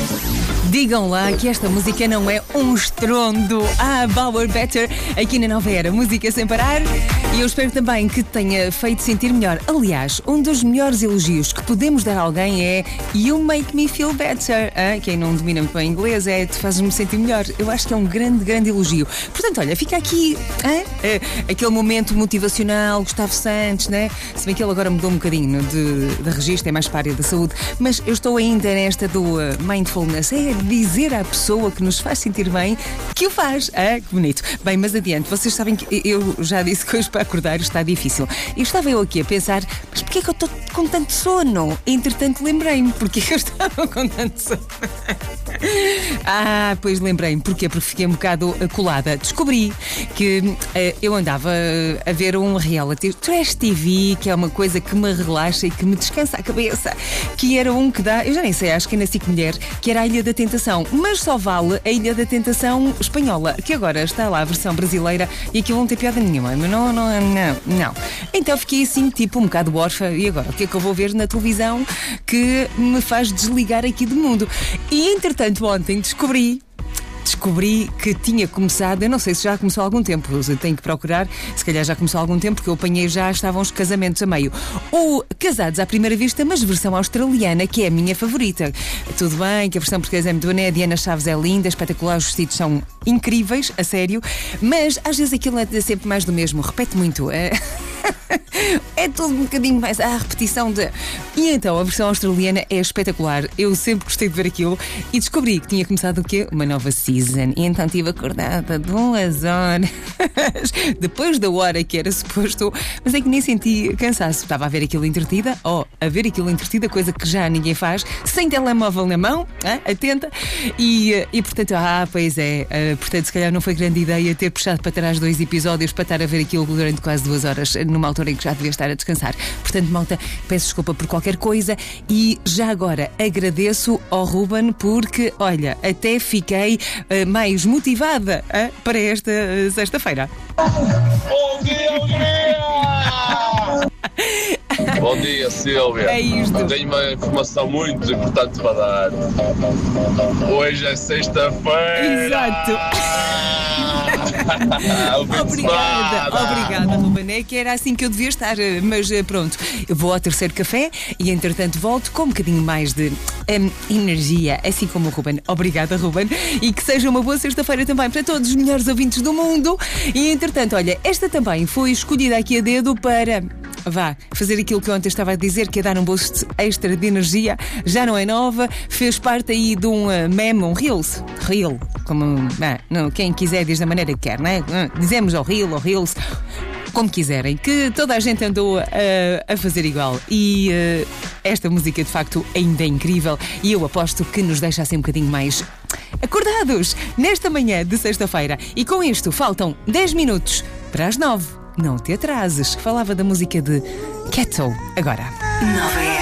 Digam lá que esta música não é um estrondo. Bauer Better, aqui na Nova Era, música sem parar. E eu espero também que te tenha feito sentir melhor. Aliás, um dos melhores elogios que podemos dar a alguém é You make me feel better. Quem não domina muito bem inglês tu fazes-me sentir melhor. Eu acho que é um grande, grande elogio. Portanto, olha, fica aqui aquele momento motivacional, Gustavo Santos, né? Se bem que ele agora mudou um bocadinho de registro, é mais para a área da saúde. Mas eu estou ainda nesta do mindfulness. É dizer à pessoa que nos faz sentir bem que o faz. Que bonito. Bem, mas adiante, vocês sabem que eu já disse que hoje para acordar está difícil. E estava eu aqui a pensar, mas porquê é que eu estou com tanto sono? Entretanto, lembrei-me porque eu estava com tanto sono. Pois lembrei-me. Porquê? Porque fiquei um bocado colada. Descobri que eu andava a ver um reality Trash TV, que é uma coisa que me relaxa e que me descansa a cabeça, que era um que dá, eu já nem sei, acho que é na SIC Mulher, que era a Ilha da Tentação, mas só vale a Ilha da Tentação espanhola, que agora está lá a versão brasileira e aquilo não tem piada nenhuma. Não. Então fiquei assim, tipo, um bocado órfã. E agora, o que é que eu vou ver na televisão que me faz desligar aqui do mundo? E entretanto, ontem descobri que tinha começado, eu não sei se já começou há algum tempo, eu tenho que procurar, se calhar já começou há algum tempo, porque eu apanhei já, estavam os casamentos a meio. Ou Casados à Primeira Vista, mas versão australiana, que é a minha favorita. Tudo bem, que a versão portuguesa é muito boa, a Diana Chaves é linda, espetacular, os vestidos são incríveis, a sério, mas às vezes aquilo é sempre mais do mesmo, repete muito. É tudo um bocadinho mais a repetição de... E então a versão australiana é espetacular. Eu sempre gostei de ver aquilo e descobri que tinha começado o quê? Uma nova season. E então estive acordada 2 horas depois da hora que era suposto, mas é que nem senti cansaço. Estava a ver aquilo entretida, coisa que já ninguém faz, sem telemóvel na mão, atenta. E portanto, pois é, portanto, se calhar não foi grande ideia ter puxado para trás 2 episódios para estar a ver aquilo durante quase 2 horas, numa altura em que já devia estar a descansar. Portanto, malta, peço desculpa por qualquer coisa e já agora agradeço ao Ruben porque, olha, até fiquei mais motivada para esta sexta-feira. Bom dia! Bom dia, Silvia. É isto. Eu tenho uma informação muito importante para dar. Hoje é sexta-feira. Exato. Obrigada, Ruben. É que era assim que eu devia estar, mas pronto, eu vou ao terceiro café e entretanto volto com um bocadinho mais de energia, assim como o Ruben. Obrigada, Ruben, e que seja uma boa sexta-feira também para todos os melhores ouvintes do mundo. E entretanto, olha, esta também foi escolhida aqui a dedo para fazer aquilo que eu ontem estava a dizer, que é dar um boost extra de energia. Já não é nova, fez parte aí de um meme, um reel, como quem quiser diz da maneira que quer, não é? Dizemos ao reel, ao reels, como quiserem, que toda a gente andou a fazer igual. E esta música de facto ainda é incrível e eu aposto que nos deixa assim um bocadinho mais acordados nesta manhã de sexta-feira. E com isto faltam 10 minutos para as 9. Não te atrases. Falava da música de Kettle agora. Nova Era.